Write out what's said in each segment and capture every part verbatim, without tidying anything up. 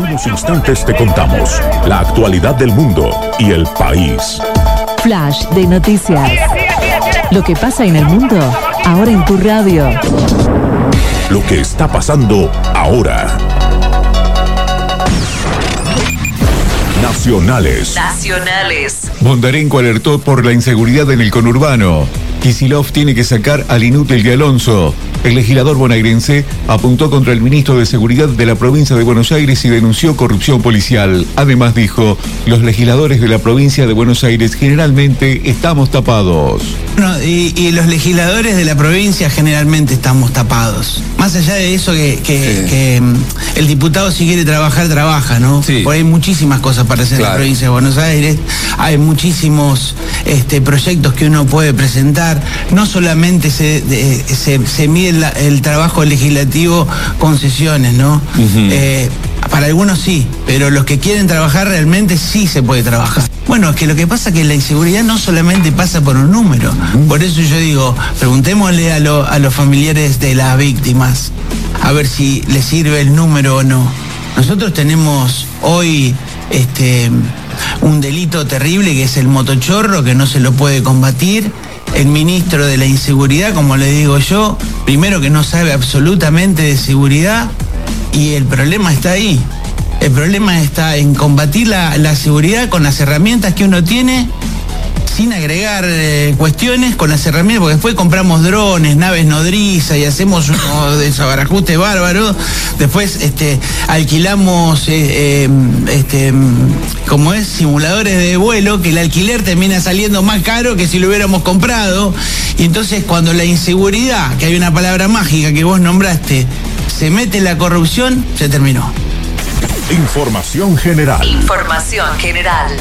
unos instantes te contamos la actualidad del mundo y el país. Flash de noticias. Lo que pasa en el mundo, ahora en tu radio. Lo que está pasando ahora. Nacionales. Nacionales. Bondarenko alertó por la inseguridad en el conurbano. Kicillof tiene que sacar al inútil de Alonso. El legislador bonaerense apuntó contra el ministro de Seguridad de la provincia de Buenos Aires y denunció corrupción policial. Además dijo, los legisladores de la provincia de Buenos Aires generalmente estamos tapados. No, y, y los legisladores de la provincia generalmente estamos tapados. Más allá de eso que, que, sí. que el diputado si quiere trabajar, trabaja, ¿no? Sí. Porque hay muchísimas cosas para hacer claro. en la provincia de Buenos Aires. Hay muchísimos este, proyectos que uno puede presentar. No solamente se, de, se, se mide la, el trabajo legislativo con sesiones, ¿no? Uh-huh. Eh, para algunos sí, pero los que quieren trabajar realmente sí se puede trabajar. Bueno, es que lo que pasa es que la inseguridad no solamente pasa por un número. Uh-huh. Por eso yo digo, preguntémosle a, lo, a los familiares de las víctimas, a ver si les sirve el número o no. Nosotros tenemos hoy este, un delito terrible que es el motochorro, que no se lo puede combatir. El ministro de la inseguridad, como le digo yo, primero que no sabe absolutamente de seguridad, y el problema está ahí. El problema está en combatir la, la seguridad con las herramientas que uno tiene, sin agregar eh, cuestiones, con las herramientas, porque después compramos drones, naves nodriza y hacemos unos desabarajustes bárbaros. Después este, alquilamos, eh, eh, este, como es, simuladores de vuelo, que el alquiler termina saliendo más caro que si lo hubiéramos comprado. Y entonces cuando la inseguridad, que hay una palabra mágica que vos nombraste, se mete en la corrupción, se terminó. Información general. Información general.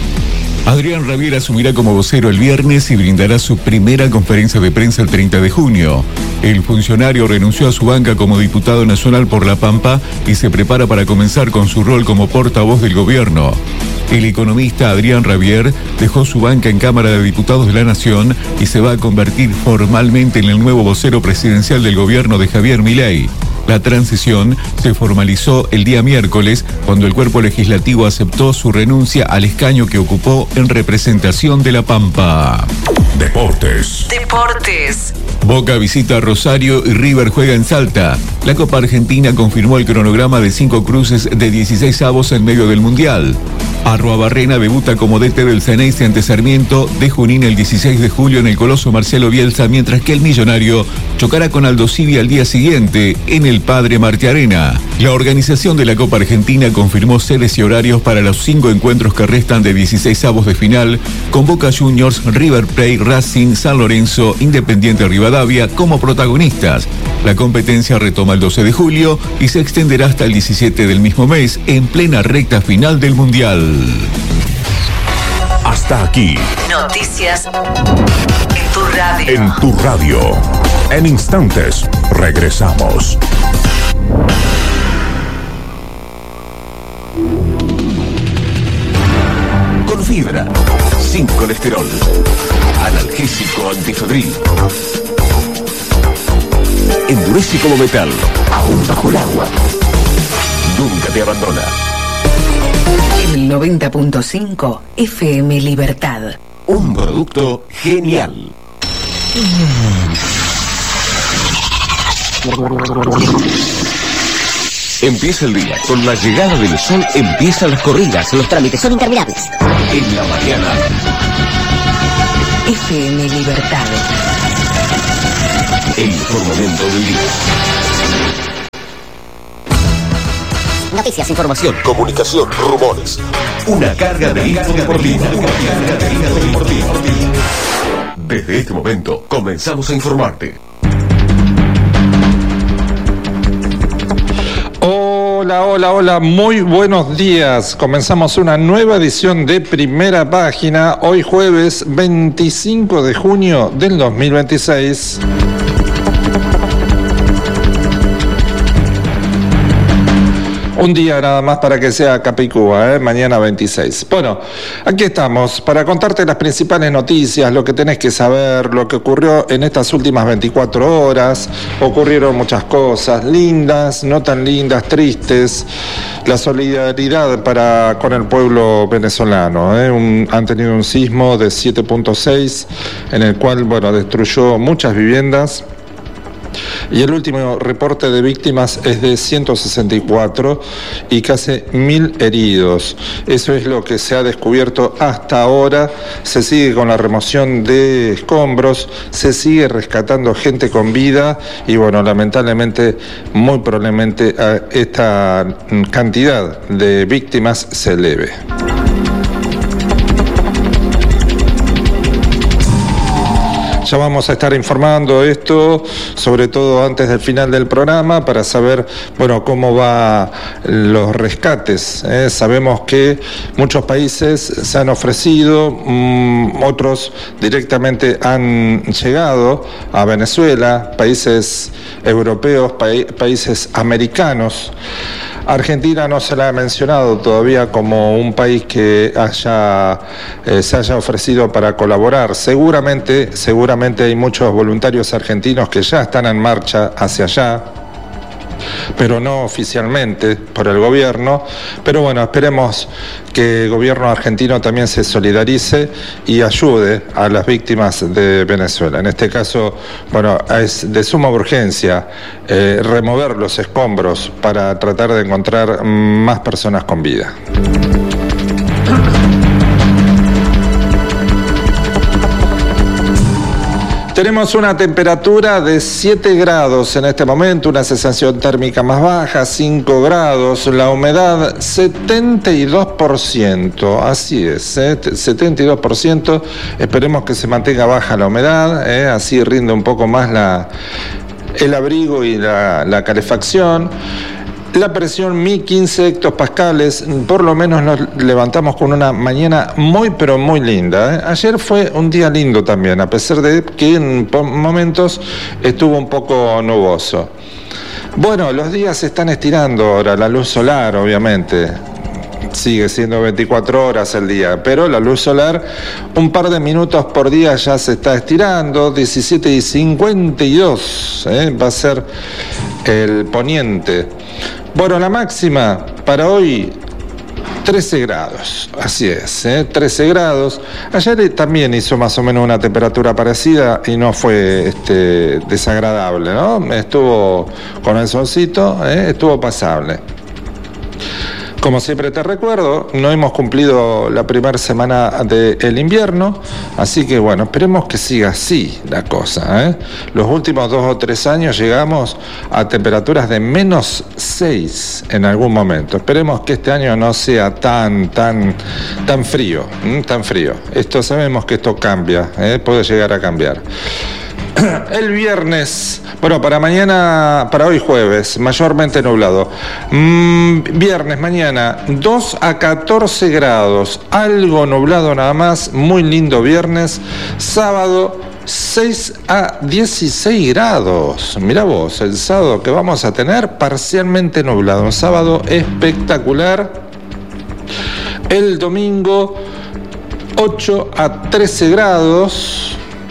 Adrián Rabier asumirá como vocero el viernes y brindará su primera conferencia de prensa el treinta de junio. El funcionario renunció a su banca como diputado nacional por La Pampa y se prepara para comenzar con su rol como portavoz del gobierno. El economista Adrián Rabier dejó su banca en Cámara de Diputados de la Nación y se va a convertir formalmente en el nuevo vocero presidencial del gobierno de Javier Milei. La transición se formalizó el día miércoles cuando el cuerpo legislativo aceptó su renuncia al escaño que ocupó en representación de La Pampa. Deportes. Deportes. Boca visita a Rosario y River juega en Salta. La Copa Argentina confirmó el cronograma de cinco cruces de dieciséis avos en medio del Mundial. Arruabarrena debuta como D T del Ceneice ante Sarmiento de Junín el dieciséis de julio en el Coloso Marcelo Bielsa, mientras que el Millonario chocará con Aldosivi al día siguiente en el Padre Martí Arena. La organización de la Copa Argentina confirmó sedes y horarios para los cinco encuentros que restan de dieciséis avos de final, con Boca Juniors, River Plate, Racing, San Lorenzo, Independiente Rivadavia como protagonistas. La competencia retoma el doce de julio y se extenderá hasta el diecisiete del mismo mes, en plena recta final del Mundial. Hasta aquí. Noticias en tu radio. En tu radio. En instantes, regresamos. Con fibra, sin colesterol, analgésico antifebril. Endurece como metal, aún bajo el agua. Nunca te abandona. El noventa punto cinco F M Libertad. Un producto genial. Empieza el día. Con la llegada del sol empiezan las corridas. Los trámites son interminables. En la mañana. F M Libertad. El mejor momento del día. Noticias, información, comunicación, rumores. Una carga de info deportiva. Una carga de info deportiva. Desde este momento comenzamos a informarte. Hola, hola, hola, muy buenos días. Comenzamos una nueva edición de Primera Página, hoy jueves veinticinco de junio del dos mil veintiséis. Un día nada más para que sea Capicúa, ¿eh? Mañana veintiséis. Bueno, aquí estamos para contarte las principales noticias, lo que tenés que saber, lo que ocurrió en estas últimas veinticuatro horas. Ocurrieron muchas cosas, lindas, no tan lindas, tristes. La solidaridad para con el pueblo venezolano, ¿eh? Un, han tenido un sismo de siete punto seis en el cual, bueno, destruyó muchas viviendas. Y el último reporte de víctimas es de ciento sesenta y cuatro y casi mil heridos. Eso es lo que se ha descubierto hasta ahora. Se sigue con la remoción de escombros, se sigue rescatando gente con vida y bueno, lamentablemente, muy probablemente esta cantidad de víctimas se eleve. Ya vamos a estar informando esto, sobre todo antes del final del programa, para saber, bueno, cómo van los rescates. ¿eh? Sabemos que muchos países se han ofrecido, mmm, otros directamente han llegado a Venezuela, países europeos, pa- países americanos. Argentina no se la ha mencionado todavía como un país que haya, eh, se haya ofrecido para colaborar. Seguramente, seguramente hay muchos voluntarios argentinos que ya están en marcha hacia allá, pero no oficialmente por el gobierno. Pero bueno, esperemos que el gobierno argentino también se solidarice y ayude a las víctimas de Venezuela. En este caso, bueno, es de suma urgencia eh, remover los escombros para tratar de encontrar más personas con vida. Tenemos una temperatura de siete grados en este momento, una sensación térmica más baja, cinco grados, la humedad setenta y dos por ciento, así es, ¿eh? setenta y dos por ciento, esperemos que se mantenga baja la humedad, ¿eh? Así rinde un poco más la, el abrigo y la, la calefacción. La presión mil quince hectopascales, por lo menos nos levantamos con una mañana muy pero muy linda. ¿eh? Ayer fue un día lindo también, a pesar de que en momentos estuvo un poco nuboso. Bueno, los días se están estirando ahora, la luz solar obviamente. Sigue siendo veinticuatro horas el día, pero la luz solar un par de minutos por día ya se está estirando, diecisiete y cincuenta y dos, ¿eh? Va a ser el poniente. Bueno, la máxima para hoy, trece grados, así es, ¿eh? trece grados. Ayer también hizo más o menos una temperatura parecida y no fue este, desagradable, ¿no? Estuvo con el solcito, ¿eh? estuvo pasable. Como siempre te recuerdo, no hemos cumplido la primera semana del invierno, así que bueno, esperemos que siga así la cosa. ¿eh? Los últimos dos o tres años llegamos a temperaturas de menos seis en algún momento. Esperemos que este año no sea tan, tan, tan frío, ¿eh? tan frío. Esto sabemos que esto cambia, ¿eh? puede llegar a cambiar. El viernes, bueno, para mañana, para hoy jueves, mayormente nublado. Mm, viernes, mañana, dos a catorce grados, algo nublado nada más, muy lindo viernes. Sábado, seis a dieciséis grados. Mirá vos, el sábado que vamos a tener parcialmente nublado, un sábado espectacular. El domingo, ocho a trece grados.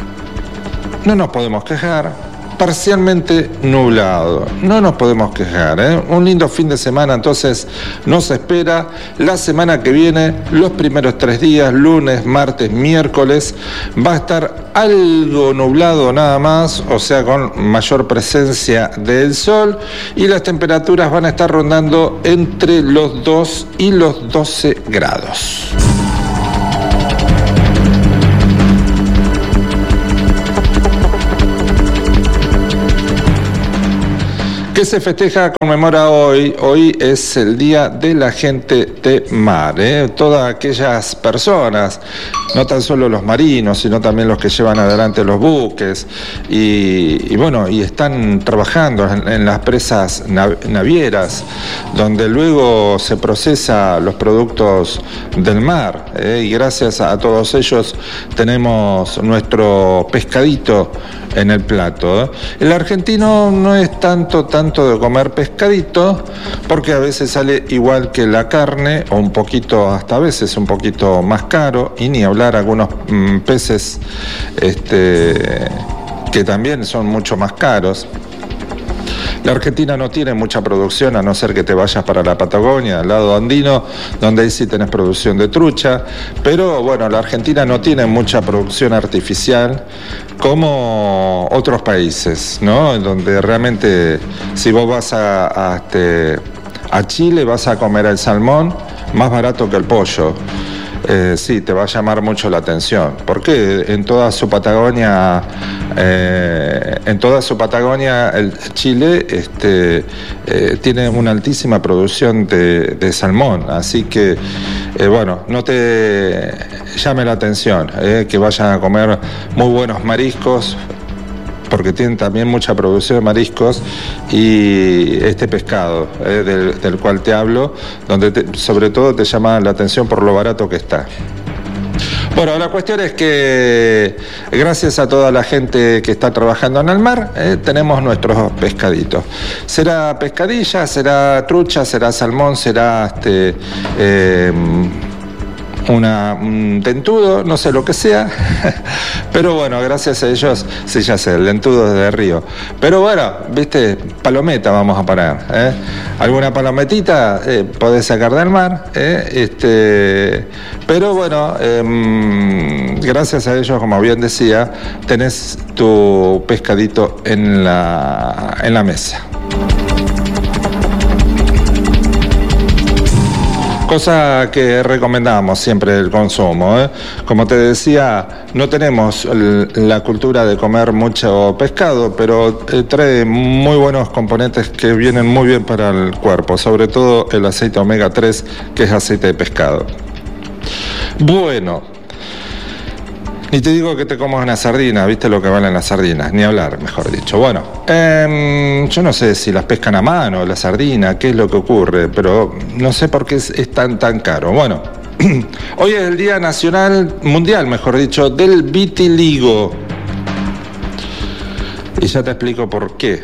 No nos podemos quejar, parcialmente nublado, no nos podemos quejar, ¿eh? Un lindo fin de semana entonces nos espera. La semana que viene, los primeros tres días, lunes, martes, miércoles, va a estar algo nublado nada más, o sea con mayor presencia del sol, y las temperaturas van a estar rondando entre los dos y los doce grados. ¿Qué se festeja, conmemora hoy? Hoy es el Día de la Gente de Mar, ¿eh? Todas aquellas personas, no tan solo los marinos, sino también los que llevan adelante los buques y, y bueno, y están trabajando en, en las presas nav- navieras, donde luego se procesa los productos del mar, ¿eh? Y gracias a todos ellos tenemos nuestro pescadito en el plato. ¿eh? El argentino no es tanto, tanto tanto de comer pescadito, porque a veces sale igual que la carne, o un poquito, hasta a veces un poquito más caro, y ni hablar algunos mmm, peces este, que también son mucho más caros. La Argentina no tiene mucha producción, a no ser que te vayas para la Patagonia, al lado andino, donde ahí sí tenés producción de trucha, pero bueno, la Argentina no tiene mucha producción artificial como otros países, ¿no? Donde realmente, si vos vas a, a, este, a Chile, vas a comer el salmón más barato que el pollo. Eh, sí, te va a llamar mucho la atención, porque en toda su Patagonia, eh, en toda su Patagonia, el Chile este, eh, tiene una altísima producción de, de salmón, así que, eh, bueno, no te llame la atención, eh, que vayan a comer muy buenos mariscos, porque tienen también mucha producción de mariscos, y este pescado eh, del, del cual te hablo, donde te, sobre todo te llama la atención por lo barato que está. Bueno, la cuestión es que gracias a toda la gente que está trabajando en el mar, eh, tenemos nuestros pescaditos. Será pescadilla, será trucha, será salmón, será este... Eh, Una, un dentudo, no sé lo que sea, pero bueno, gracias a ellos, sí, ya sé, el dentudo es de río. Pero bueno, viste, palometa vamos a poner, ¿eh? Alguna palometita eh, podés sacar del mar, ¿eh? este, pero bueno, eh, gracias a ellos, como bien decía, tenés tu pescadito en la, en la mesa. Cosa que recomendamos siempre el consumo, ¿eh? Como te decía, no tenemos la cultura de comer mucho pescado, pero eh, trae muy buenos componentes que vienen muy bien para el cuerpo, sobre todo el aceite omega tres, que es aceite de pescado. Bueno, ni te digo que te comas una sardina, viste lo que valen las sardinas, ni hablar, mejor dicho. Bueno, eh, yo no sé si las pescan a mano, la sardina, qué es lo que ocurre, pero no sé por qué es, es tan, tan caro. Bueno, hoy es el Día Nacional, Mundial, mejor dicho, del vitiligo. Y ya te explico por qué.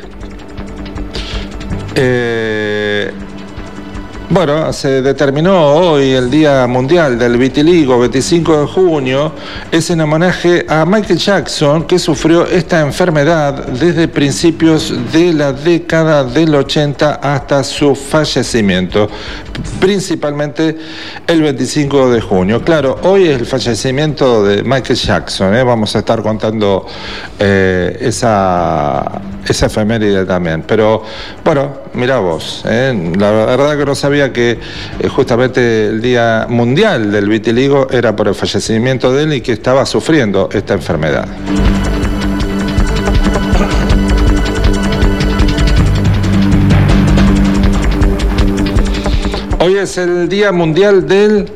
Eh... Bueno, se determinó hoy el Día Mundial del Vitiligo, veinticinco de junio, es en homenaje a Michael Jackson, que sufrió esta enfermedad desde principios de la década del ochenta hasta su fallecimiento, principalmente el veinticinco de junio. Claro, hoy es el fallecimiento de Michael Jackson, ¿eh? Vamos a estar contando eh, esa, esa efeméride también, pero bueno, mirá vos, ¿eh? La verdad que no sabía que eh, justamente el Día Mundial del Vitiligo era por el fallecimiento de él y que estaba sufriendo esta enfermedad. Hoy es el Día Mundial del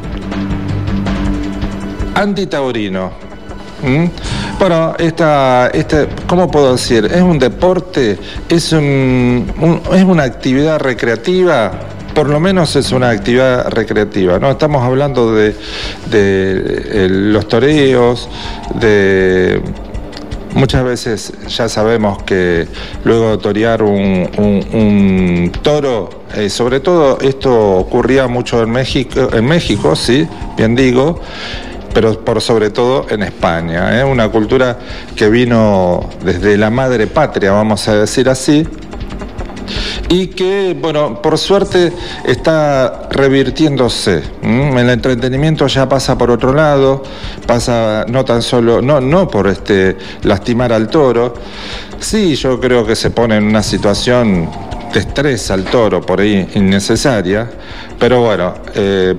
Antitaurino. ¿Mm? Bueno, esta, esta, ¿cómo puedo decir? Es un deporte, es, un, un, es una actividad recreativa. Por lo menos es una actividad recreativa, ¿no? Estamos hablando de, de, de los toreos, de muchas veces ya sabemos que luego de torear un, un, un toro, eh, sobre todo esto ocurría mucho en México, en México, sí, bien digo, pero por sobre todo en España, ¿eh? Una cultura que vino desde la madre patria, vamos a decir así, y que, bueno, por suerte está revirtiéndose. ¿Mm? El entretenimiento ya pasa por otro lado, pasa no tan solo, no, no por este lastimar al toro. Sí, yo creo que se pone en una situación de estrés al toro, por ahí innecesaria, pero bueno, eh,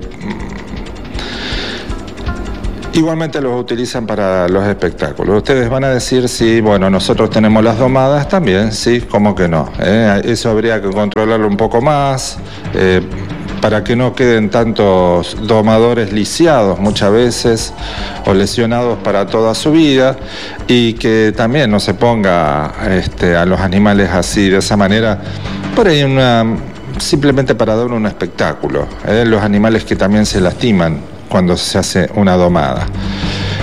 igualmente los utilizan para los espectáculos. Ustedes van a decir, sí, bueno, nosotros tenemos las domadas también, sí, ¿cómo que no? ¿Eh? Eso habría que controlarlo un poco más, eh, para que no queden tantos domadores lisiados muchas veces, o lesionados para toda su vida, y que también no se ponga este, a los animales así, de esa manera, por ahí una, simplemente para dar un espectáculo. ¿Eh? Los animales que también se lastiman cuando se hace una domada.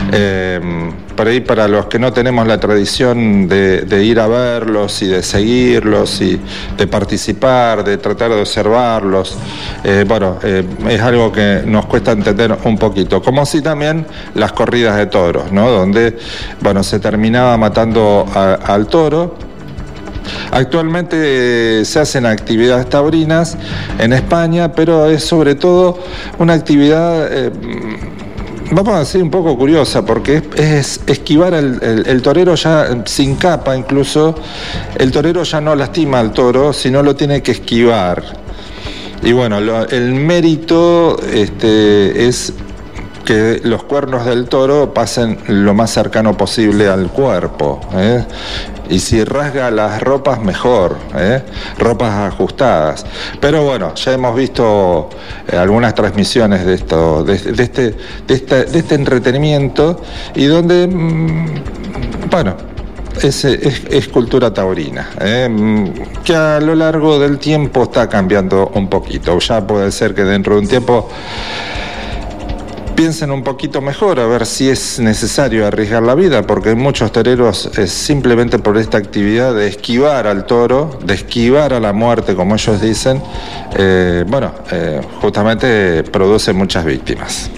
Eh, por ahí para los que no tenemos la tradición de, de ir a verlos y de seguirlos y de participar, de tratar de observarlos, eh, bueno, eh, es algo que nos cuesta entender un poquito. Como así también las corridas de toros, ¿no? Donde, bueno, se terminaba matando a, al toro. Actualmente se hacen actividades taurinas en España, pero es sobre todo una actividad... Eh, vamos a decir un poco curiosa, porque es, es esquivar el, el, el torero ya sin capa, incluso el torero ya no lastima al toro, sino lo tiene que esquivar. Y bueno, lo, el mérito este, es que los cuernos del toro pasen lo más cercano posible al cuerpo, ¿eh? Y si rasga las ropas, mejor, ¿eh? Ropas ajustadas. Pero bueno, ya hemos visto eh, algunas transmisiones de esto, de, de, este, de, este, de este entretenimiento, y donde, mmm, bueno, es, es, es cultura taurina, ¿eh? Que a lo largo del tiempo está cambiando un poquito. Ya puede ser que dentro de un tiempo piensen un poquito mejor a ver si es necesario arriesgar la vida, porque muchos toreros es simplemente por esta actividad de esquivar al toro, de esquivar a la muerte, como ellos dicen, eh, bueno, eh, justamente produce muchas víctimas.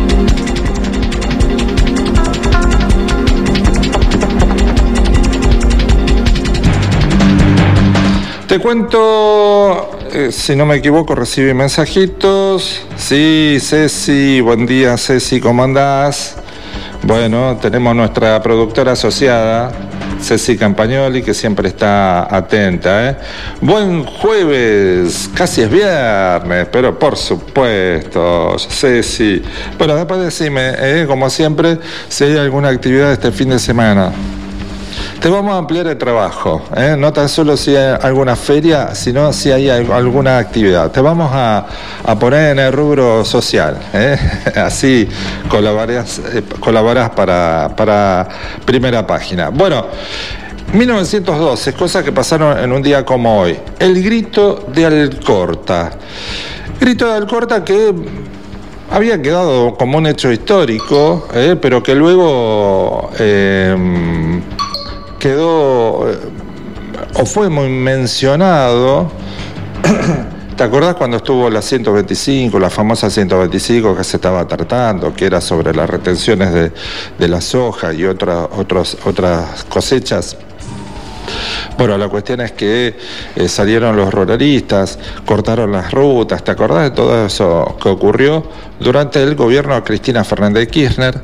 Te cuento, eh, si no me equivoco, recibí mensajitos. Sí, Ceci, buen día, Ceci, ¿cómo andás? Bueno, tenemos nuestra productora asociada, Ceci Campagnoli, que siempre está atenta, ¿eh? Buen jueves, casi es viernes, pero por supuesto, Ceci. Bueno, después decime, ¿eh? Como siempre, si hay alguna actividad este fin de semana. Te vamos a ampliar el trabajo, ¿eh? No tan solo si hay alguna feria, sino si hay alguna actividad. Te vamos a, a poner en el rubro social, ¿eh? Así colaboras, eh, colaboras para, para Primera Página. Bueno, mil novecientos doce, cosas que pasaron en un día como hoy. El grito de Alcorta. Grito de Alcorta que había quedado como un hecho histórico, ¿eh? Pero que luego... Eh, quedó eh, o fue muy mencionado. ¿Te acordás cuando estuvo la ciento veinticinco, la famosa ciento veinticinco que se estaba tratando, que era sobre las retenciones de, de la soja y otra, otros, otras cosechas? Bueno, la cuestión es que eh, salieron los ruralistas, cortaron las rutas. ¿Te acordás de todo eso que ocurrió durante el gobierno de Cristina Fernández de Kirchner?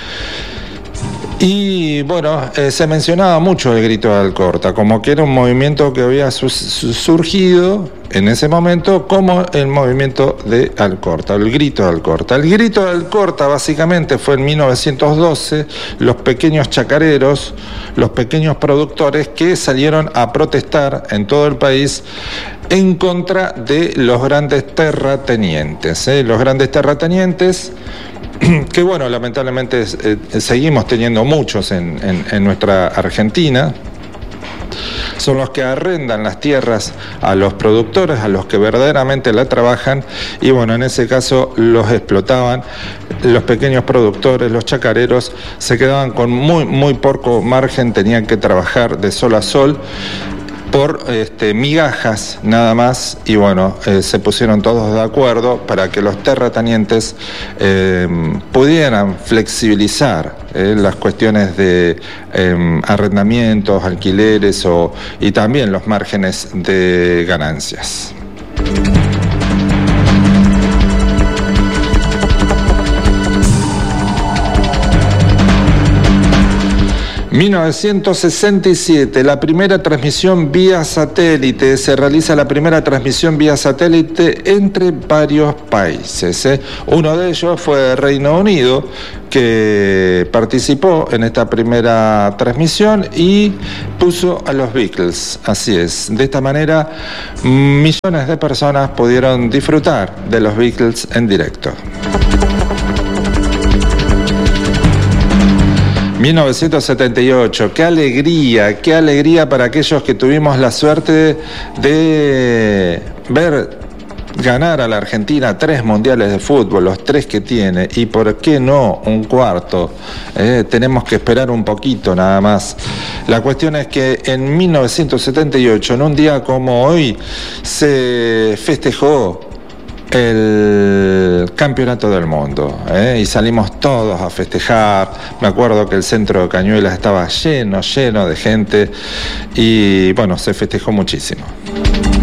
Y bueno, eh, se mencionaba mucho el grito de Alcorta, como que era un movimiento que había su, su, surgido en ese momento como el movimiento de Alcorta, el grito de Alcorta. El grito de Alcorta básicamente fue en mil novecientos doce, los pequeños chacareros, los pequeños productores que salieron a protestar en todo el país en contra de los grandes terratenientes, ¿eh? Los grandes terratenientes, que bueno, lamentablemente eh, seguimos teniendo muchos en, en, en nuestra Argentina, son los que arrendan las tierras a los productores, a los que verdaderamente la trabajan, y bueno, en ese caso los explotaban. Los pequeños productores, los chacareros, se quedaban con muy, muy poco margen, tenían que trabajar de sol a sol por este, migajas nada más, y bueno, eh, se pusieron todos de acuerdo para que los terratenientes eh, pudieran flexibilizar eh, las cuestiones de eh, arrendamientos, alquileres o, y también los márgenes de ganancias. mil novecientos sesenta y siete, la primera transmisión vía satélite, se realiza la primera transmisión vía satélite entre varios países, ¿eh? Uno de ellos fue Reino Unido, que participó en esta primera transmisión y puso a los Beatles, así es. De esta manera, millones de personas pudieron disfrutar de los Beatles en directo. mil novecientos setenta y ocho, qué alegría, qué alegría para aquellos que tuvimos la suerte de ver ganar a la Argentina tres mundiales de fútbol, los tres que tiene, y por qué no un cuarto. Eh, tenemos que esperar un poquito nada más. La cuestión es que en mil novecientos setenta y ocho, en un día como hoy, se festejó el campeonato del mundo, ¿eh? Y salimos todos a festejar. Me acuerdo que el centro de Cañuelas estaba lleno, lleno de gente, y bueno, se festejó muchísimo.